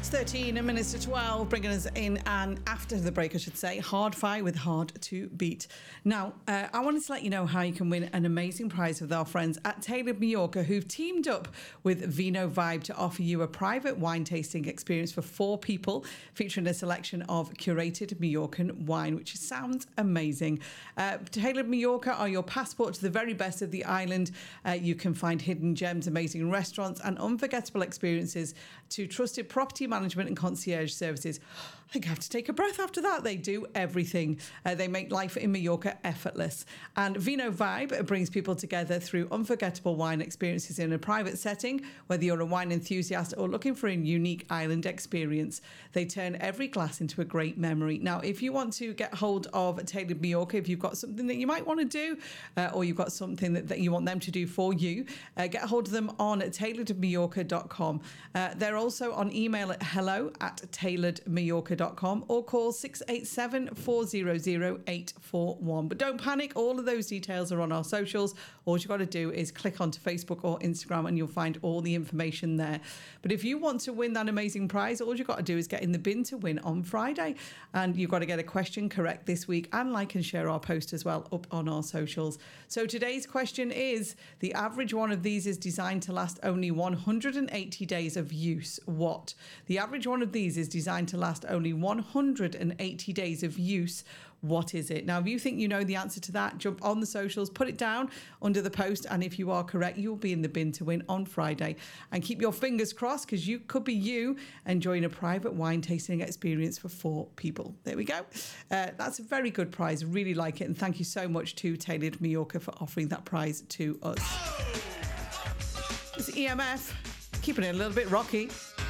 It's 13 minutes to 12, bringing us in, and after the break, I should say, Hard Fi with Hard to Beat. Now, I wanted to let you know how you can win an amazing prize with our friends at Tailored Mallorca, who've teamed up with Vino Vibe to offer you a private wine tasting experience for 4 people, featuring a selection of curated Mallorcan wine, which sounds amazing. Tailored Mallorca are your passport to the very best of the island. You can find hidden gems, amazing restaurants, and unforgettable experiences to trusted property management and concierge services. I think I have to take a breath after that. They do everything. They make life in Mallorca effortless. And Vino Vibe brings people together through unforgettable wine experiences in a private setting, whether you're a wine enthusiast or looking for a unique island experience. They turn every glass into a great memory. Now, if you want to get hold of Tailored Mallorca, if you've got something that you might want to do, or you've got something that you want them to do for you, get hold of them on tailoredmallorca.com. They're also on email at hello@tailoredmallorca.com or call 687 400 841. But don't panic, all of those details are on our socials. All you've got to do is click onto Facebook or Instagram and you'll find all the information there. But if you want to win that amazing prize, all you've got to do is get in the bin to win on Friday. And you've got to get a question correct this week and like and share our post as well up on our socials. So today's question is, the average one of these is designed to last only 180 days of use. What? The average one of these is designed to last only 180 days of use. What is it? Now, if you think you know the answer to that, jump on the socials, put it down under the post, and if you are correct, you'll be in the bin to win on Friday. And keep your fingers crossed, because you could be you enjoying a private wine tasting experience for 4 people. There we go. That's a very good prize. Really like it. And thank you so much to Tailored Mallorca for offering that prize to us. It's EMF, keeping it a little bit rocky.